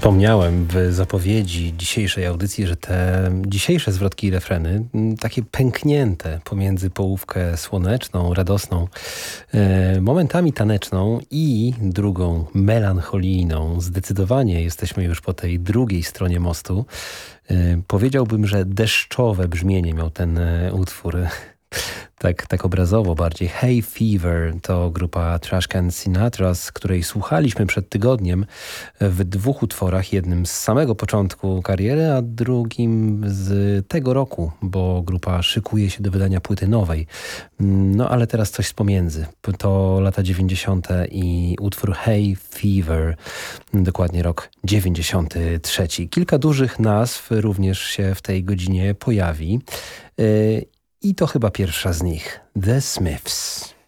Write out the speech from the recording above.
Wspomniałem w zapowiedzi dzisiejszej audycji, że te dzisiejsze zwrotki i refreny, takie pęknięte pomiędzy połówkę słoneczną, radosną, momentami taneczną i drugą melancholijną. Zdecydowanie jesteśmy już po tej drugiej stronie mostu. Powiedziałbym, że deszczowe brzmienie miał ten utwór. Tak obrazowo bardziej. Hay Fever to grupa Trashcan Sinatras, której słuchaliśmy przed tygodniem w dwóch utworach. Jednym z samego początku kariery, a drugim z tego roku, bo grupa szykuje się do wydania płyty nowej. No ale teraz coś z pomiędzy. To lata 90. i utwór Hay Fever, dokładnie rok 93. Kilka dużych nazw również się w tej godzinie pojawi. I to chyba pierwsza z nich. The Smiths.